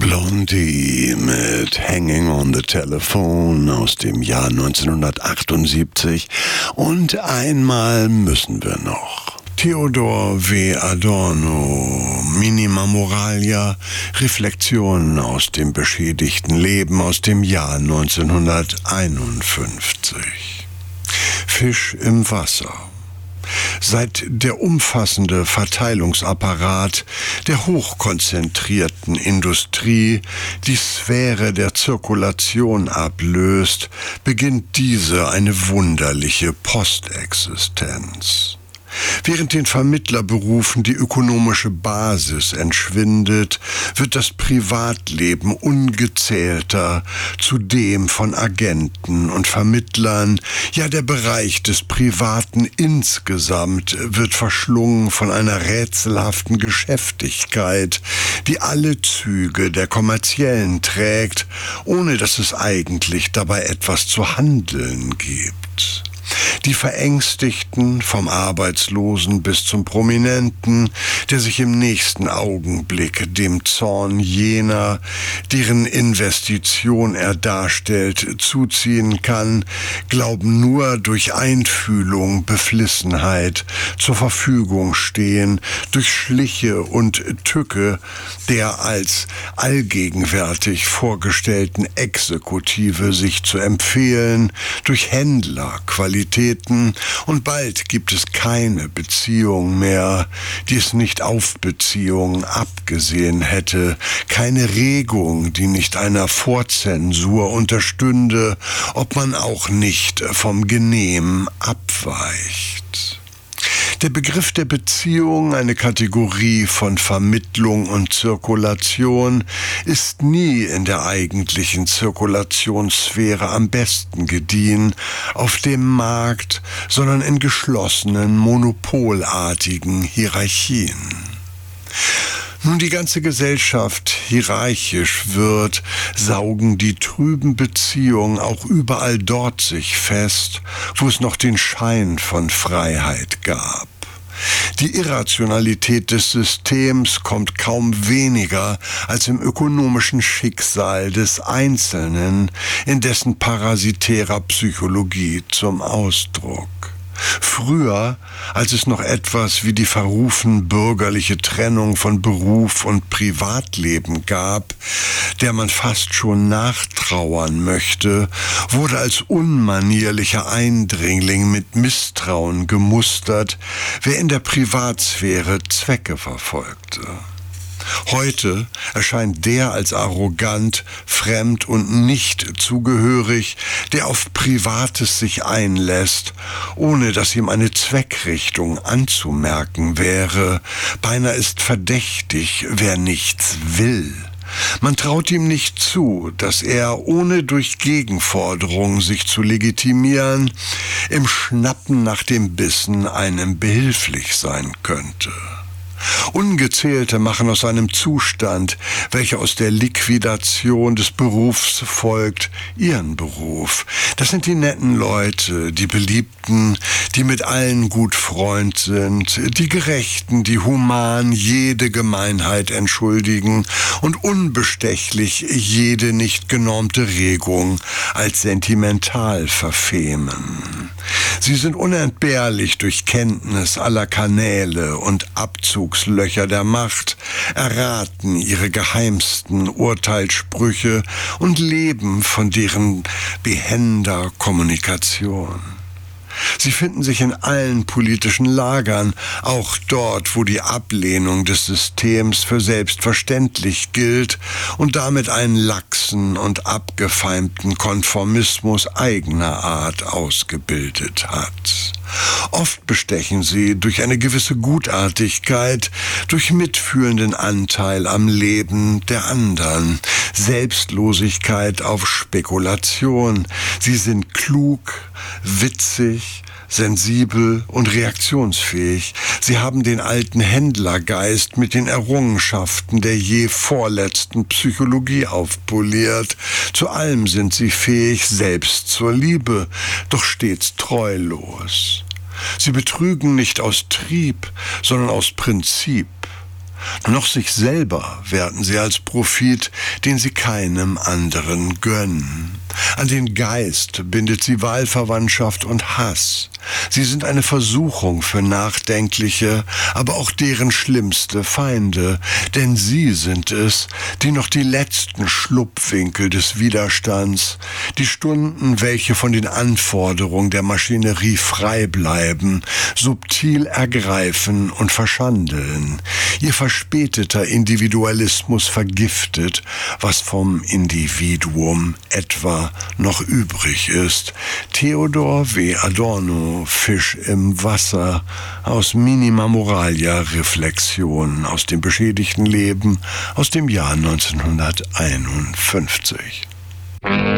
Blondie mit Hanging on the Telephone aus dem Jahr 1978 und Einmal müssen wir noch. Theodor W. Adorno, Minima Moralia, Reflexionen aus dem beschädigten Leben aus dem Jahr 1951. Fisch im Wasser. Seit der umfassende Verteilungsapparat der hochkonzentrierten Industrie die Sphäre der Zirkulation ablöst, beginnt diese eine wunderliche Postexistenz. Während den Vermittlerberufen die ökonomische Basis entschwindet, wird das Privatleben ungezählter zu dem von Agenten und Vermittlern, ja der Bereich des Privaten insgesamt wird verschlungen von einer rätselhaften Geschäftigkeit, die alle Züge der Kommerziellen trägt, ohne dass es eigentlich dabei etwas zu handeln gibt. Die Verängstigten, vom Arbeitslosen bis zum Prominenten, der sich im nächsten Augenblick dem Zorn jener, deren Investition er darstellt, zuziehen kann, glauben nur durch Einfühlung, Beflissenheit zur Verfügung stehen, durch Schliche und Tücke der als allgegenwärtig vorgestellten Exekutive sich zu empfehlen, durch Händler, Qualitäten, und bald gibt es keine Beziehung mehr, die es nicht auf Beziehungen abgesehen hätte, keine Regung, die nicht einer Vorzensur unterstünde, ob man auch nicht vom Genehm abweicht. Der Begriff der Beziehung, eine Kategorie von Vermittlung und Zirkulation, ist nie in der eigentlichen Zirkulationssphäre am besten gediehen, auf dem Markt, sondern in geschlossenen, monopolartigen Hierarchien. Nun die ganze Gesellschaft hierarchisch wird, saugen die trüben Beziehungen auch überall dort sich fest, wo es noch den Schein von Freiheit gab. Die Irrationalität des Systems kommt kaum weniger als im ökonomischen Schicksal des Einzelnen, in dessen parasitärer Psychologie zum Ausdruck. Früher, als es noch etwas wie die verrufen bürgerliche Trennung von Beruf und Privatleben gab, der man fast schon nachtrauern möchte, wurde als unmanierlicher Eindringling mit Misstrauen gemustert, wer in der Privatsphäre Zwecke verfolgte. Heute erscheint der als arrogant, fremd und nicht zugehörig, der auf Privates sich einlässt, ohne dass ihm eine Zweckrichtung anzumerken wäre. Beinahe ist verdächtig, wer nichts will. Man traut ihm nicht zu, dass er, ohne durch Gegenforderung sich zu legitimieren, im Schnappen nach dem Bissen einem behilflich sein könnte. Ungezählte machen aus einem Zustand, welcher aus der Liquidation des Berufs folgt, ihren Beruf. Das sind die netten Leute, die Beliebten, die mit allen gut Freund sind, die Gerechten, die human jede Gemeinheit entschuldigen und unbestechlich jede nicht genormte Regung als sentimental verfemen. Sie sind unentbehrlich durch Kenntnis aller Kanäle und Abzugslöcher der Macht, erraten ihre geheimsten Urteilssprüche und leben von deren behender Kommunikation. Sie finden sich in allen politischen Lagern, auch dort, wo die Ablehnung des Systems für selbstverständlich gilt und damit einen laxen und abgefeimten Konformismus eigener Art ausgebildet hat. Oft bestechen sie durch eine gewisse Gutartigkeit, durch mitfühlenden Anteil am Leben der anderen, Selbstlosigkeit auf Spekulation. Sie sind klug, witzig, sensibel und reaktionsfähig. Sie haben den alten Händlergeist mit den Errungenschaften der je vorletzten Psychologie aufpoliert. Zu allem sind sie fähig, selbst zur Liebe, doch stets treulos. Sie betrügen nicht aus Trieb, sondern aus Prinzip. noch sich selber werten sie als Profit, den sie keinem anderen gönnen. An den Geist bindet sie Wahlverwandtschaft und Hass. Sie sind eine Versuchung für Nachdenkliche, aber auch deren schlimmste Feinde, denn sie sind es, die noch die letzten Schlupfwinkel des Widerstands, die Stunden, welche von den Anforderungen der Maschinerie frei bleiben, subtil ergreifen und verschandeln. Ihr verspäteter Individualismus vergiftet, was vom Individuum etwa noch übrig ist. Theodor W. Adorno, Fisch im Wasser, aus Minima Moralia Reflexionen aus dem beschädigten Leben aus dem Jahr 1951.